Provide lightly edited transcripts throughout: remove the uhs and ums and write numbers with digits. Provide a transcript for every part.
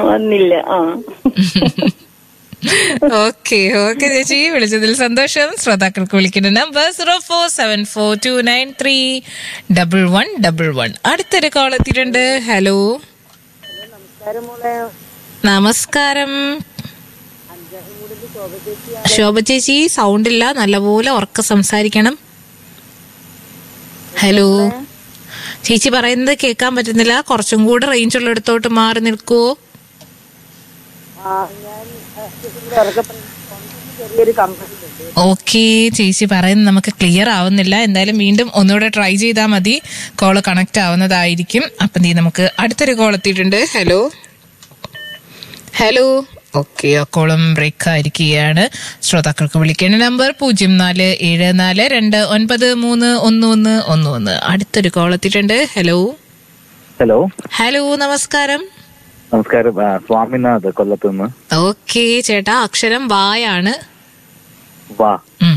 വന്നില്ല. ഓക്കെ ചേച്ചി, വിളിച്ചതിൽ സന്തോഷം. ശ്രോതാക്കൾക്ക് വിളിക്കുന്ന നമ്പർ 0474293111. അടുത്തൊരു കോൾ എത്തിയിട്ടുണ്ട്. ഹലോ, നമസ്കാരം. ശോഭ ചേച്ചി, സൗണ്ട് ഇല്ല, നല്ലപോലെ ഉറക്കെ സംസാരിക്കണം. ഹലോ ചേച്ചി, പറയുന്നത് കേൾക്കാൻ പറ്റുന്നില്ല. കുറച്ചും കൂടെ റേഞ്ച് ഉള്ളിടത്തോട്ട് മാറി നിൽക്കുവോ? ഓക്കെ ചേച്ചി, പറയുന്നത് നമുക്ക് ക്ലിയർ ആവുന്നില്ല. എന്തായാലും വീണ്ടും ഒന്നുകൂടെ ട്രൈ ചെയ്താൽ മതി, കോള് കണക്ട് ആവുന്നതായിരിക്കും. അപ്പം നമുക്ക് അടുത്തൊരു കോൾ എത്തിയിട്ടുണ്ട്. Hello hello. ഓക്കെ, ആ കോളം ബ്രേക്ക് ആയിരിക്കുകയാണ്. ശ്രോതാക്കൾക്ക് വിളിക്കേണ്ട നമ്പർ 0474293111. അടുത്തൊരു കോൾ എത്തിയിട്ടുണ്ട്. ഹലോ ഹലോ ഹലോ, നമസ്കാരം. നമസ്കാരം, സ്വാമിനാഥ് കൊല്ലത്തുനിന്ന്. ഓക്കെ ചേട്ടാ, അക്ഷരം വായാണ്. വാ.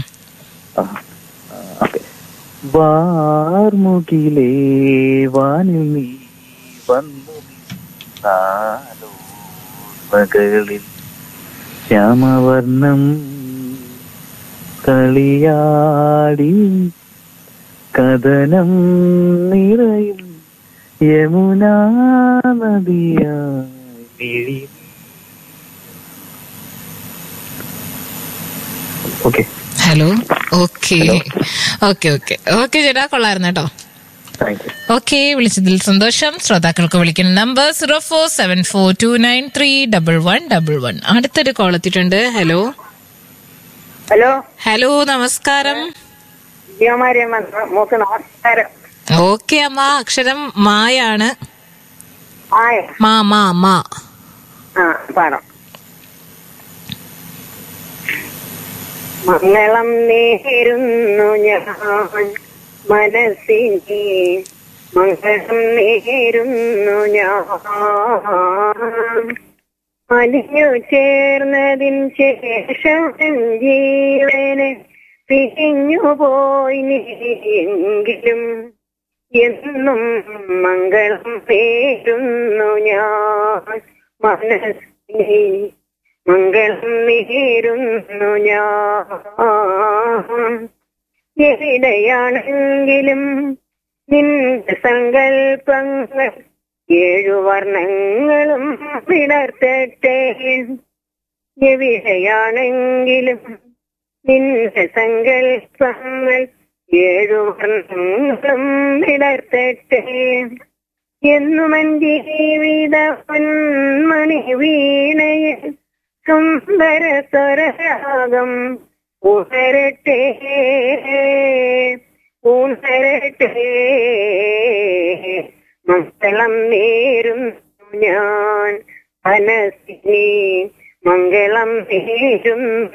വാർമുകിലേ വാനിൽ നീ വന്നു മകളിൽ ശ്യാമവർണം കളിയാടി കഥനം നിറയും യമുനാ നദിയായി. Okay hello. ഓക്കെ ചേട്ടാ, കൊള്ളായിരുന്നു കേട്ടോ. ഓക്കെ, വിളിച്ചതിൽ സന്തോഷം. ശ്രോതാക്കൾക്ക് വിളിക്കുന്ന നമ്പർ 0474293111. അടുത്തൊരു കോൾ എത്തിയിട്ടുണ്ട്. ഹലോ ഹലോ, നമസ്കാരം. നമസ്കാരം. ഓക്കെ അമ്മ, അക്ഷരം മായാണ്. മാ. മംഗളം നേരുന്നു ഞാൻ മനസ്സിനെ, മംഗളം നേരുന്നു ഞാൻ. അലിഞ്ഞു ചേർന്നതിന് ശേഷം ജീവന് പിരിഞ്ഞുപോയി എങ്കിലും എന്നും മംഗളം നേരുന്നു ഞാൻ മനസ്സിനെ, മംഗളം നേരുന്നു ഞാൻ. എവിടെയാണെങ്കിലും നിന്റെ സങ്കൽപ്പങ്ങൾ 7 വർണ്ണങ്ങളും വിടർത്തട്ടെ. എവിടെയാണെങ്കിലും നിന്റെ സങ്കൽപ്പങ്ങൾ 7 വർണ്ണങ്ങളും വിടർത്തട്ടെ. എന്നുമൻ ജീവിത പൊന്മണി വീണയിൽ സുന്ദര സ്വരരാഗം ഉണരട്ടെ. മംഗളം നേരുന്നു ഞാൻ മനസ്സിനെ, മംഗളം നേരും